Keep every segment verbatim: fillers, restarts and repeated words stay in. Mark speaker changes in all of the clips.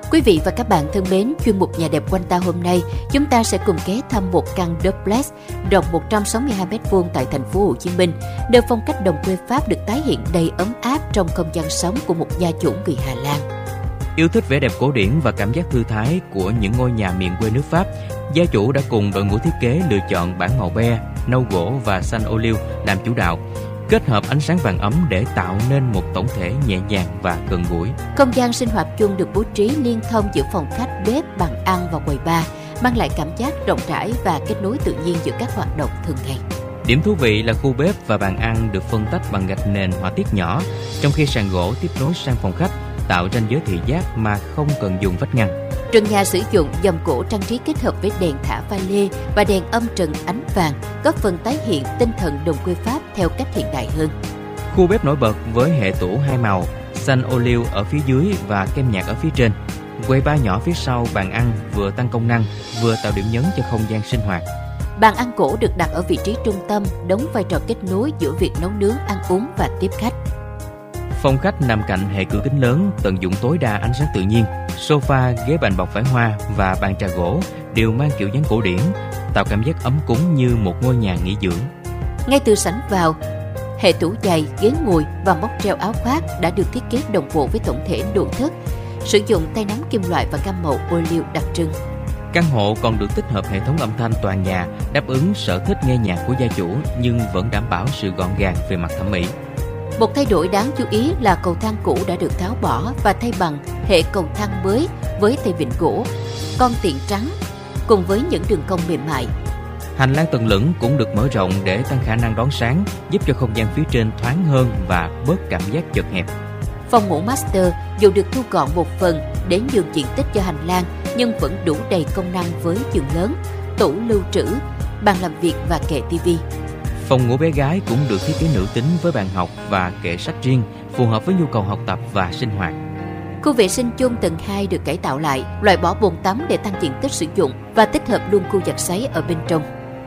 Speaker 1: Quý vị và các bạn thân mến, chuyên mục Nhà đẹp quanh ta hôm nay, chúng ta sẽ cùng ghé thăm một căn duplex rộng một trăm sáu mươi hai mét vuông tại thành phố Hồ Chí Minh, nơi phong cách đồng quê Pháp được tái hiện đầy ấm áp trong không gian sống của một gia chủ người Hà Lan.
Speaker 2: Yêu thích vẻ đẹp cổ điển và cảm giác thư thái của những ngôi nhà miền quê nước Pháp, gia chủ đã cùng đội ngũ thiết kế lựa chọn bảng màu be, nâu gỗ và xanh ô liu làm chủ đạo, kết hợp ánh sáng vàng ấm để tạo nên một tổng thể nhẹ nhàng và gần gũi.
Speaker 1: Không gian sinh hoạt chung được bố trí liên thông giữa phòng khách, bếp, bàn ăn và quầy bar, mang lại cảm giác rộng rãi và kết nối tự nhiên giữa các hoạt động thường ngày.
Speaker 2: Điểm thú vị là khu bếp và bàn ăn được phân tách bằng gạch nền họa tiết nhỏ, trong khi sàn gỗ tiếp nối sang phòng khách, tạo ranh giới thị giác mà không cần dùng vách ngăn.
Speaker 1: Trần nhà sử dụng dầm cổ trang trí kết hợp với đèn thả pha lê và đèn âm trần ánh vàng, góp phần tái hiện tinh thần đồng quê Pháp theo cách hiện đại hơn.
Speaker 2: Khu bếp nổi bật với hệ tủ hai màu, xanh ô liu ở phía dưới và kem nhạt ở phía trên. Quầy bar nhỏ phía sau bàn ăn vừa tăng công năng, vừa tạo điểm nhấn cho không gian sinh hoạt.
Speaker 1: Bàn ăn cổ được đặt ở vị trí trung tâm, đóng vai trò kết nối giữa việc nấu nướng, ăn uống và tiếp khách.
Speaker 2: Phòng khách nằm cạnh hệ cửa kính lớn, tận dụng tối đa ánh sáng tự nhiên. Sofa, ghế bành bọc vải hoa và bàn trà gỗ đều mang kiểu dáng cổ điển, tạo cảm giác ấm cúng như một ngôi nhà nghỉ dưỡng.
Speaker 1: Ngay từ sảnh vào, hệ tủ giày, ghế ngồi và móc treo áo khoác đã được thiết kế đồng bộ với tổng thể nội thất, sử dụng tay nắm kim loại và gam màu ô liu đặc trưng.
Speaker 2: Căn hộ còn được tích hợp hệ thống âm thanh toàn nhà, đáp ứng sở thích nghe nhạc của gia chủ nhưng vẫn đảm bảo sự gọn gàng về mặt thẩm mỹ.
Speaker 1: Một thay đổi đáng chú ý là cầu thang cũ đã được tháo bỏ và thay bằng hệ cầu thang mới với tay vịn gỗ, con tiện trắng cùng với những đường cong mềm mại.
Speaker 2: Hành lang tầng lửng cũng được mở rộng để tăng khả năng đón sáng, giúp cho không gian phía trên thoáng hơn và bớt cảm giác chật hẹp.
Speaker 1: Phòng ngủ master dù được thu gọn một phần để nhường diện tích cho hành lang nhưng vẫn đủ đầy công năng với giường lớn, tủ lưu trữ, bàn làm việc và kệ tivi.
Speaker 2: Phòng ngủ bé gái cũng được thiết kế nữ tính với bàn học và kệ sách riêng, phù hợp với nhu cầu học tập và sinh hoạt.
Speaker 1: Khu vệ sinh chung tầng hai được cải tạo lại, loại bỏ bồn tắm để tăng diện tích sử dụng và tích hợp luôn khu giặt sấy ở bên trong.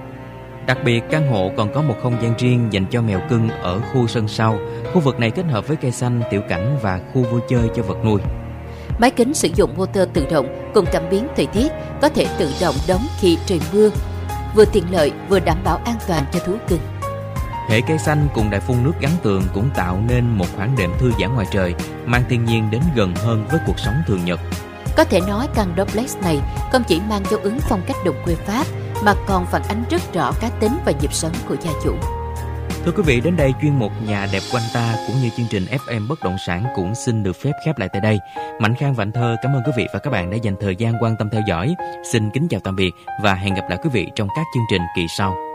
Speaker 2: Đặc biệt, căn hộ còn có một không gian riêng dành cho mèo cưng ở khu sân sau. Khu vực này kết hợp với cây xanh, tiểu cảnh và khu vui chơi cho vật nuôi.
Speaker 1: Máy kính sử dụng motor tự động cùng cảm biến thời tiết, có thể tự động đóng khi trời mưa, vừa tiện lợi vừa đảm bảo an toàn cho thú cưng.
Speaker 2: Hệ cây xanh cùng đài phun nước gắn tường cũng tạo nên một khoảng đệm thư giãn ngoài trời, mang thiên nhiên đến gần hơn với cuộc sống thường nhật.
Speaker 1: Có thể nói căn duplex này không chỉ mang dấu ấn phong cách đồng quê Pháp mà còn phản ánh rất rõ cá tính và nhịp sống của gia chủ.
Speaker 2: Thưa quý vị, đến đây chuyên mục Nhà đẹp quanh ta cũng như chương trình ép em Bất động sản cũng xin được phép khép lại tại đây. Mạnh Khang và Anh Thơ cảm ơn quý vị và các bạn đã dành thời gian quan tâm theo dõi. Xin kính chào tạm biệt và hẹn gặp lại quý vị trong các chương trình kỳ sau.